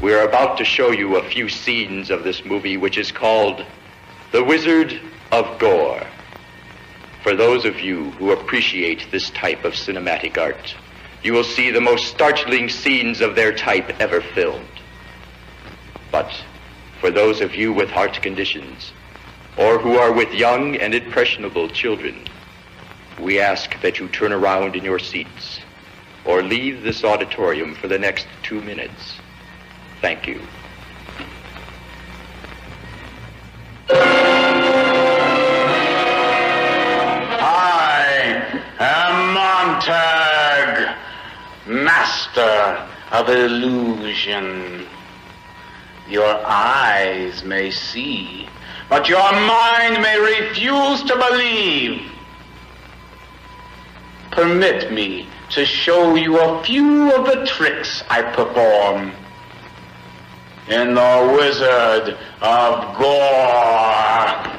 we're about to show you a few scenes of this movie, which is called The Wizard of Gore. For those of you who appreciate this type of cinematic art, you will see the most startling scenes of their type ever filmed. But for those of you with heart conditions, or who are with young and impressionable children, we ask that you turn around in your seats or leave this auditorium for the next 2 minutes. Thank you. I am Montag, master of illusion. Your eyes may see, but your mind may refuse to believe. Permit me to show you a few of the tricks I perform in The Wizard of Gore.